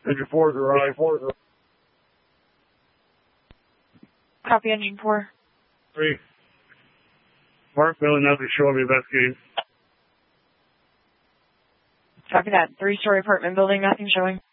Engine 4 is arrived. Copy, Engine 4. 3. Mark, building nothing, showing me investigating. Copy that. 3-story apartment building, nothing showing.